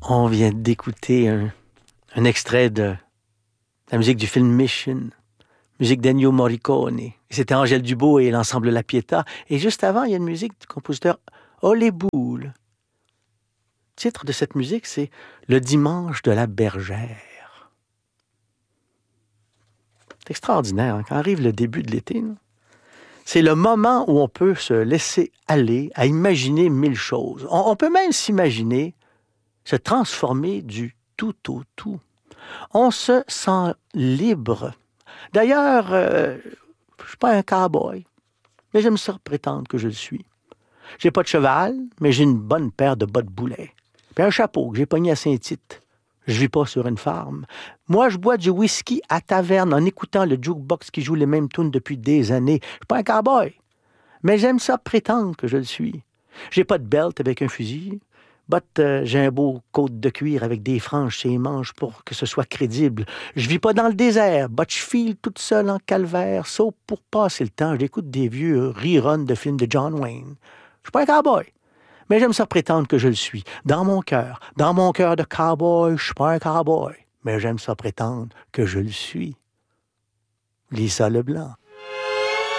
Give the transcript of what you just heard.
On vient d'écouter un extrait de la musique du film Mission, musique d'Ennio Morricone. C'était Angèle Dubois et l'ensemble La Pietà. Et juste avant, il y a une musique du compositeur Ole Bull. Le titre de cette musique, c'est Le dimanche de la bergère. C'est extraordinaire, hein? Quand arrive le début de l'été, là, c'est le moment où on peut se laisser aller à imaginer mille choses. On peut même s'imaginer se transformer du tout au tout. On se sent libre. D'ailleurs, je ne suis pas un cow-boy, mais j'aime ça prétendre que je le suis. J'ai pas de cheval, mais j'ai une bonne paire de bottes boulets. Puis un chapeau que j'ai pogné à Saint-Tite. Je vis pas sur une farm. Moi, je bois du whisky à taverne en écoutant le jukebox qui joue les mêmes tunes depuis des années. Je suis pas un cow-boy, mais j'aime ça prétendre que je le suis. J'ai pas de belt avec un fusil, j'ai un beau côte de cuir avec des franges sur les manches pour que ce soit crédible. Je vis pas dans le désert, je file toute seule en calvaire, sauf pour passer le temps. J'écoute des vieux reruns de films de John Wayne. Je suis pas un cowboy, mais j'aime ça prétendre que je le suis. Dans mon cœur de cowboy, je suis pas un cowboy, mais j'aime ça prétendre que je le suis. Lisa Leblanc.